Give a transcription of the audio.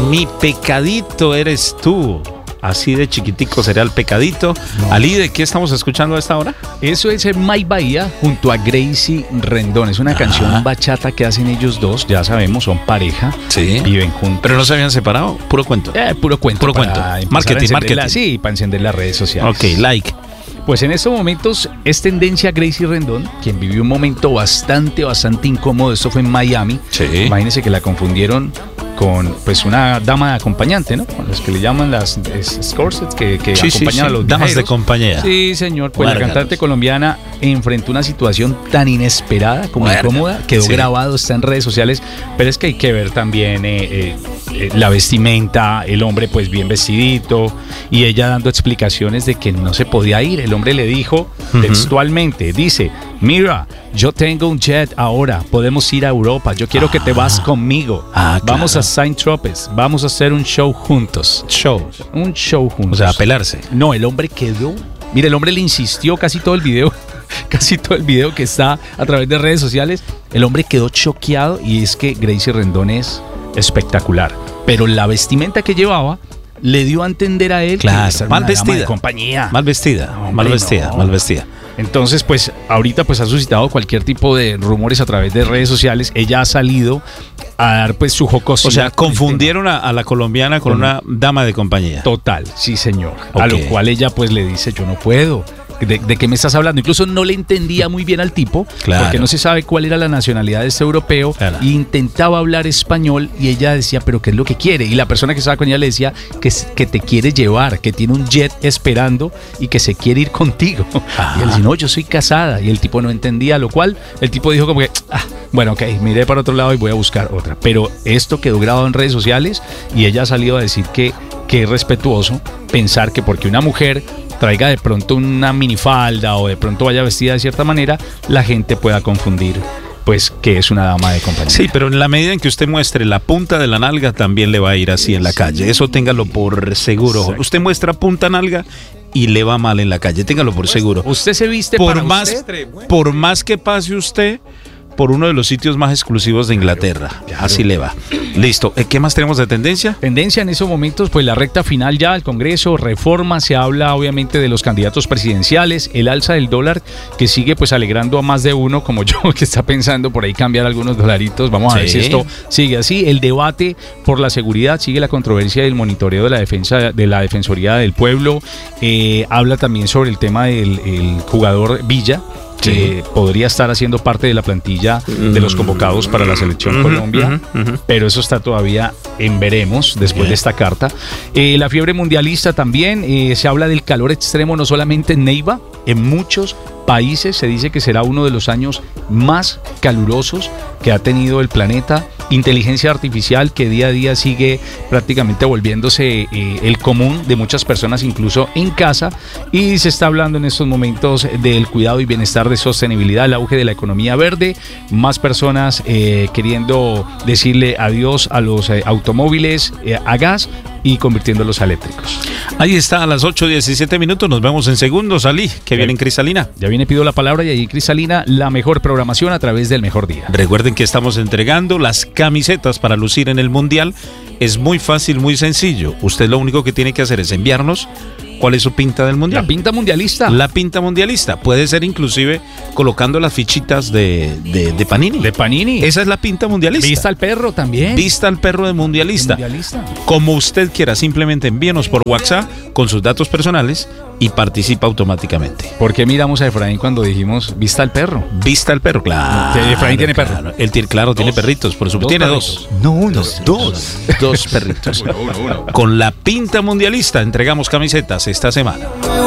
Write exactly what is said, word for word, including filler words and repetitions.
Mi pecadito eres tú. Así de chiquitico será el pecadito. No. Ali, ¿de qué estamos escuchando a esta hora? Eso es Mike Bahía junto a Gracie Rendón. Es una ah. canción bachata que hacen ellos dos. Ya sabemos, son pareja. Sí. Viven juntos. ¿Pero no se habían separado? Puro cuento. Eh, puro cuento. Puro cuento. Marketing, marketing. La, sí, para encender las redes sociales. Ok, like. Pues en estos momentos es tendencia Gracie Rendón, quien vivió un momento bastante, bastante incómodo. Esto fue en Miami. Sí. Imagínense que la confundieron con pues una dama acompañante, ¿no? Con las que le llaman las escorts que, que sí, acompañan sí, sí. a los damas viajeros. de compañía. Sí, señor. Pues Muérgalos. La cantante colombiana enfrentó una situación tan inesperada como Muérgalos. incómoda. Quedó sí. grabado, está en redes sociales. Pero es que hay que ver también eh, eh, eh, la vestimenta, el hombre pues bien vestidito y ella dando explicaciones de que no se podía ir. El hombre le dijo uh-huh. textualmente, dice, mira, yo tengo un jet ahora, podemos ir a Europa, yo quiero ah. que te vas conmigo. Ah, claro. Vamos a Saint-Tropez, vamos a hacer un show juntos. Show. Un show juntos. O sea, a pelarse. No, el hombre quedó. Mire, el hombre le insistió casi todo el video, casi todo el video que está a través de redes sociales. El hombre quedó choqueado y es que Gracie Rendón es espectacular. Pero la vestimenta que llevaba le dio a entender a él claro, que mal vestida. De compañía. Mal vestida, no, hombre, mal vestida, no. mal vestida. Entonces, pues, ahorita pues ha suscitado cualquier tipo de rumores a través de redes sociales. Ella ha salido a dar pues su jocosidad. O sea, confundieron a, a la colombiana con, con una dama de compañía. Total, sí señor. Okay. A lo cual ella pues le dice, yo no puedo. ¿De, ¿De qué me estás hablando? Incluso no le entendía muy bien al tipo, claro. porque no se sabe cuál era la nacionalidad de este europeo. Claro. E intentaba hablar español y ella decía, pero ¿qué es lo que quiere? Y la persona que estaba con ella le decía que, que te quiere llevar, que tiene un jet esperando y que se quiere ir contigo. Ah. Y él dice, no, yo soy casada. Y el tipo no entendía, lo cual el tipo dijo como que, ah, bueno, ok, miré para otro lado y voy a buscar otra. Pero esto quedó grabado en redes sociales y ella ha salido a decir que, que es respetuoso pensar que porque una mujer traiga de pronto una minifalda o de pronto vaya vestida de cierta manera, la gente pueda confundir pues que es una dama de compañía. Sí, pero en la medida en que usted muestre la punta de la nalga, también le va a ir así en la calle. Eso téngalo por seguro. Exacto. Usted muestra punta nalga y le va mal en la calle, téngalo por seguro. Usted se viste por para más, usted. Por más que pase usted por uno de los sitios más exclusivos de Inglaterra. Claro. Así le va. Listo. ¿Qué más tenemos de tendencia? Tendencia en esos momentos, pues la recta final ya, el Congreso, reforma, se habla obviamente de los candidatos presidenciales, el alza del dólar que sigue pues alegrando a más de uno como yo que está pensando por ahí cambiar algunos dolaritos. Vamos a sí. ver si esto sigue así. El debate por la seguridad, sigue la controversia del monitoreo de la defensa de la Defensoría del Pueblo. Eh, habla también sobre el tema del el jugador Villa, que sí. podría estar haciendo parte de la plantilla de los convocados para la selección uh-huh, Colombia, uh-huh, uh-huh. pero eso está todavía en veremos después yeah. de esta carta. Eh, la fiebre mundialista también, eh, se habla del calor extremo no solamente en Neiva, en muchos países se dice que será uno de los años más calurosos que ha tenido el planeta. Inteligencia artificial que día a día sigue prácticamente volviéndose eh, el común de muchas personas, incluso en casa, y se está hablando en estos momentos del cuidado y bienestar de sostenibilidad, el auge de la economía verde, más personas eh, queriendo decirle adiós a los eh, automóviles eh, a gas y convirtiéndolos a eléctricos. Ahí está, a las ocho diecisiete minutos, nos vemos en segundos, Ali, que viene en Crisalina. Ya viene, pido la palabra, y ahí Crisalina, la mejor programación a través del Mejor Día. Recuerden que estamos entregando las camisetas para lucir en el Mundial. Es muy fácil, muy sencillo. Usted lo único que tiene que hacer es enviarnos cuál es su pinta del Mundial. La pinta mundialista. La pinta mundialista. Puede ser inclusive colocando las fichitas de, de, de Panini. De Panini. Esa es la pinta mundialista. Vista al perro también. Vista al perro de mundialista. De mundialista. Como usted quiera, simplemente envíenos por WhatsApp con sus datos personales y participa automáticamente. ¿Por qué miramos a Efraín cuando dijimos vista al perro? Vista al perro, claro. Efraín tiene perro. Claro. Él tiene, claro, dos. tiene perritos, por supuesto. Tiene dos. No, uno, dos. Dos, dos perritos. Uno, uno, uno. Con la pinta mundialista entregamos camisetas esta semana.